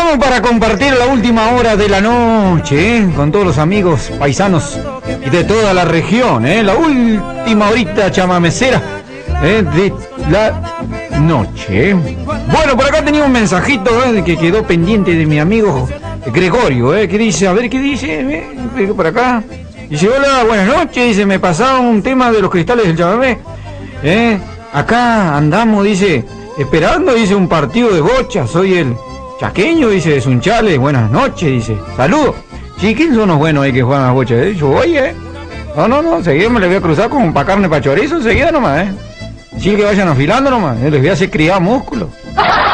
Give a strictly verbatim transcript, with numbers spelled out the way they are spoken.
Estamos para compartir la última hora de la noche, ¿eh? Con todos los amigos paisanos y de toda la región, ¿eh? La última horita chamamecera, ¿eh? De la noche. Bueno, por acá tenía un mensajito, ¿eh? Que quedó pendiente de mi amigo Gregorio, ¿eh? Que dice, a ver qué dice, ¿eh? Por acá. Dice, hola, buenas noches, dice, me pasaron un tema de los cristales del chamamé, ¿eh? Acá andamos, dice, esperando, dice, un partido de bocha, soy el chaqueño, dice, de Sunchales, buenas noches, dice, saludos. Sí, ¿quién son los buenos ahí que juegan las bochas? ¿Eh? Yo voy, ¿eh? No, no, no, seguida me les voy a cruzar con pa' carne pa' chorizo, enseguida nomás, ¿eh? Sí, que vayan afilando nomás, ¿eh? Les voy a hacer criar músculo.